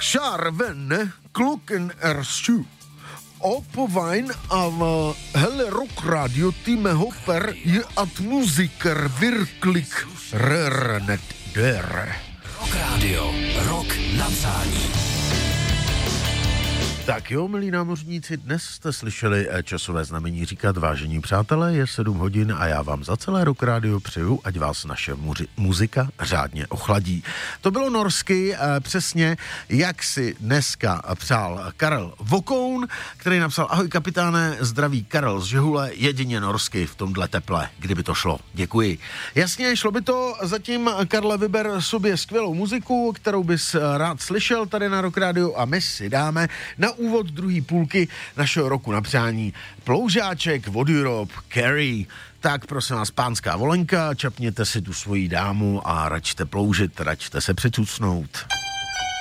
Charven, klokken er 7. Op wijn aan hele rockradio Time Hopper je at muziker virklik rörenet dör. Rockradio, rock na přání. Tak jo, milí námořníci, dnes jste slyšeli časové znamení říkat, vážení přátelé, je 7 hodin a já vám za celé Rock Radio přeju, ať vás naše muzika řádně ochladí. To bylo norsky, přesně jak si dneska přál Karel Vokoun, který napsal: ahoj kapitáne, zdraví Karel z Žehule, jedině norsky v tomhle teple, kdyby to šlo. Děkuji. Jasně, šlo by to, zatím Karle vyber sobě skvělou muziku, kterou bys rád slyšel tady na Rock Radio a my si dáme na úvod druhé půlky našeho roku na přání Ploužáček od Europe, Carrie. Tak prosím vás, pánská volenka, čapněte si tu svoji dámu a račte ploužit, račte se přicucnout.